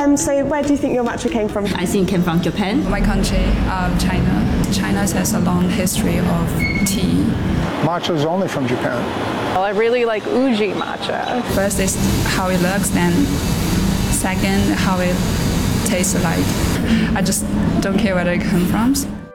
So where do you think your matcha came from? I think it came from Japan. My country, China. China has a long history of tea. Matcha is only from Japan. Well, I really like Uji matcha. First is how it looks, then second, how it tastes like. I just don't care where it comes from.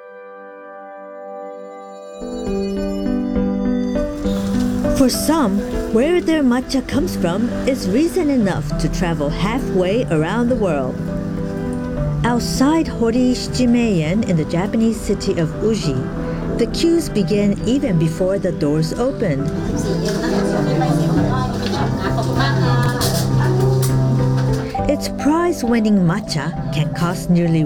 For some, where their matcha comes from is reason enough to travel halfway around the world. Outside Hori Shichimeian in the Japanese city of Uji, the queues begin even before the doors open. Its prize-winning matcha can cost nearly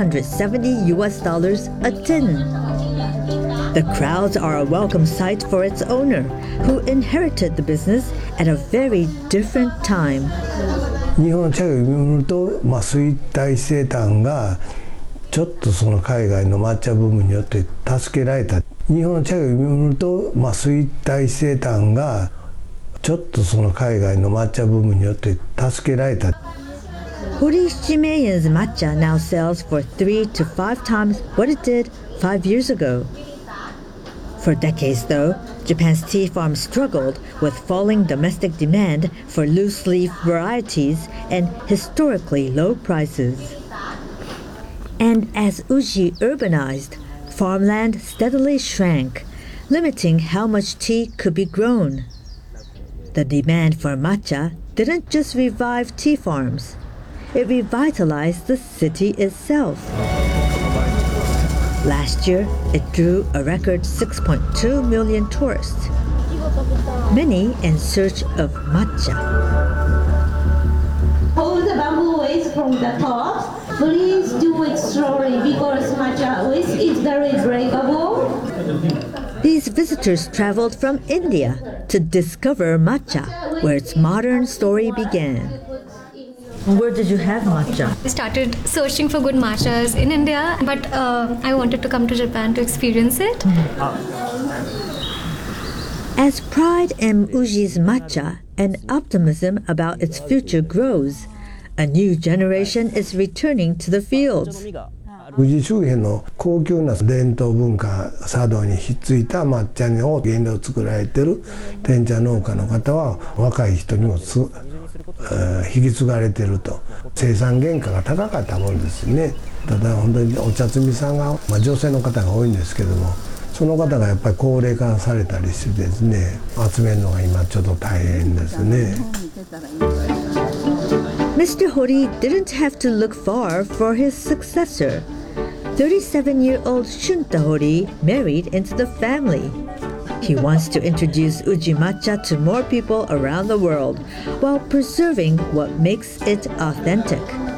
$170 a tin. The crowds are a welcome sight for its owner, who inherited the business at a very different time. 日本の茶葉を見ると、衰退してたんがちょっとその海外の抹茶ブームによって助けられた。日本の茶葉を見ると、衰退してたんがちょっとその海外の抹茶ブームによって助けられた。 Hori Shichimeian's matcha now sells for 3 to 5 times what it did 5 years ago. For decades, though, Japan's tea farms struggled with falling domestic demand for loose-leaf varieties and historically low prices. And as Uji urbanized, farmland steadily shrank, limiting how much tea could be grown. The demand for matcha didn't just revive tea farms, it revitalized the city itself. Last year, it drew a record 6.2 million tourists, many in search of matcha. Hold the bamboo waste from the top. Please do it slowly because matcha waste is very breakable. These visitors traveled from India to discover matcha, where its modern story began. Where did you have matcha? I started searching for good matchas in India, but I wanted to come to Japan to experience it. As pride in Uji's matcha and optimism about its future grows, a new generation is returning to the fields. 宇治周辺の高級な伝統文化茶道にひっついた抹茶を原料を作られている天茶農家の方は若い人にも引き継がれていると。生産原価が高かったもんですね。ただ本当にお茶摘みさんが、女性の方が多いんですけども、その方がやっぱり高齢化されたりしてですね、集めるのが今ちょっと大変ですね。 Mr. Hori didn't have to look far for his successor. 37-year-old Shunta Hori married into the family. He wants to introduce Uji matcha to more people around the world while preserving what makes it authentic.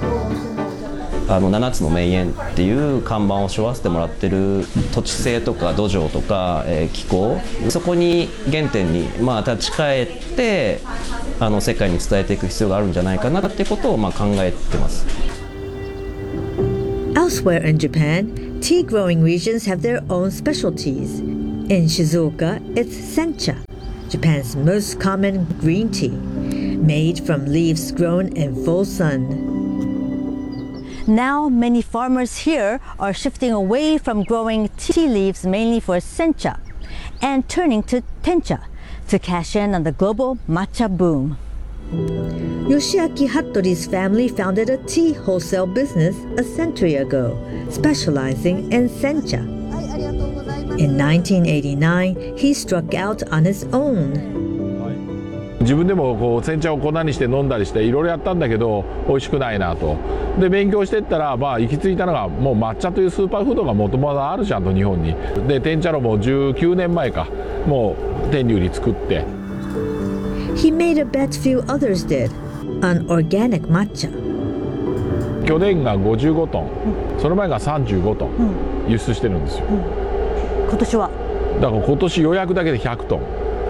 7つの名園っていう看板を背負わせてもらってる土地性とか土壌とか、気候、そこに原点に、立ち返って世界に伝えていく必要があるんじゃないかなってことを考えてます。 Elsewhere in Japan, tea-growing regions have their own specialties. In Shizuoka, it's sencha, Japan's most common green tea, made from leaves grown in full sun. Now, many farmers here are shifting away from growing tea leaves mainly for sencha and turning to tencha to cash in on the global matcha boom. Yoshiaki Hattori's family founded a tea wholesale business a century ago, specializing in sencha. In 1989, he struck out on his own. 自分でも煎茶を粉にして飲んだりしていろいろやったんだけど美味しくないなと。で勉強していったら行き着いたのがもう抹茶というスーパーフードがもともとあるじゃんと日本に。で天茶炉も19年前かもう天竜に作って。 He made a bet few others did, on organic matcha. 去年が55トン、その前が35トン輸出してるんですよ。 今年は？ だから今年予約だけで100トン。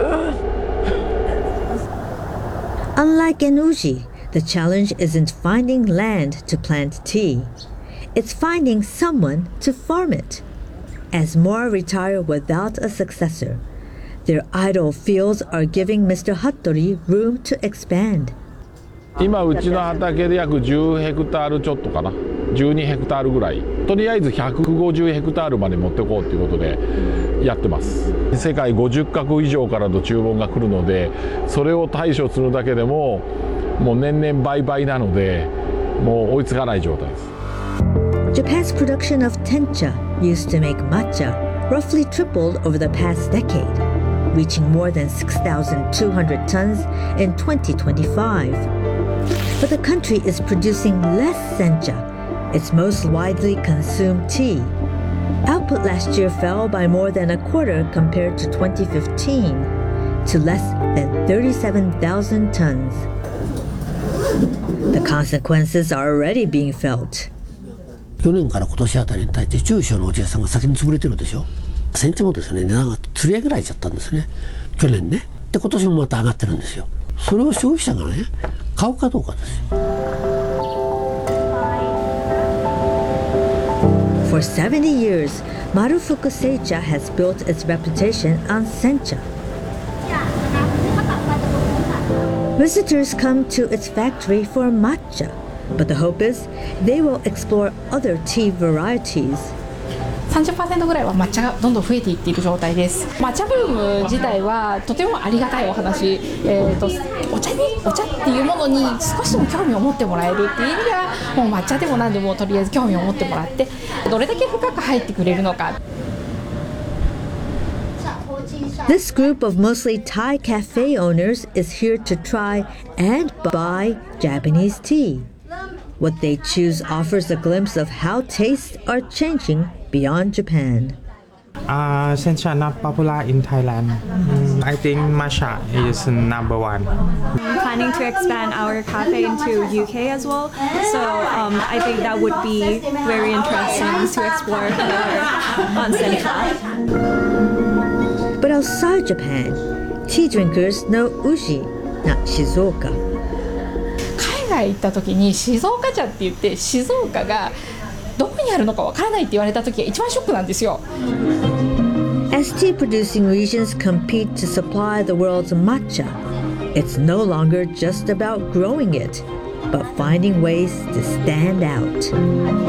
Unlike in Uji, the challenge isn't finding land to plant tea. It's finding someone to farm it. As more retire without a successor, their idle fields are giving Mr. Hattori room to expand. 今うちの畑で約10ヘクタールちょっとかな、12ヘクタールぐらい、とりあえず150ヘクタールまで持っていこうということでやってます。世界50カ国以上からの注文が来るので、それを対処するだけでももう年々倍々なので、もう追いつかない状態です。 Japan's production of tencha, used to make matcha, roughly tripled over the past decade, reaching more than 6,200 tons in 2025. But the country is producing less sencha, its most widely consumed tea. Output last year fell by more than a quarter compared to 2015, to less than 37,000 tons. The consequences are already being felt. 去年から今年あたりに対して中小のお茶屋さんが先に潰れてるでしょ。煎茶もですね、値段がつり上げられちゃったんですね、去年ね。で今年もまた上がってるんですよ。それを消費者がね買うかどうかですよ。 For 70 years, Marufuku Seicha has built its reputation on sencha. Visitors come to its factory for matcha, but the hope is they will explore other tea varieties. 30% ぐらいは抹茶がどんどん増えていっている状態です。抹茶ブーム自体はとてもありがたいお話、お茶っていうものに少しでも興味を持ってもらえるっていう意味では、もう抹茶でも何でもとりあえず興味を持ってもらって、どれだけ深く入ってくれるのか。 This group of mostly Thai cafe owners is here to try and buy Japanese tea. What they choose offers a glimpse of how tastes are changing beyond Japan. Sencha not popular in Thailand. I think matcha is number one. I'm planning to expand our cafe into UK as well, so I think that would be very interesting to explore more on sencha. But outside Japan, tea drinkers know Uji, not Shizuoka. 海外行った時に静岡茶って言って静岡がどこにあるのかわからないって言われた時が一番ショックなんですよ。 As tea producing regions compete to supply the world's matcha, it's no longer just about growing it, but finding ways to stand out.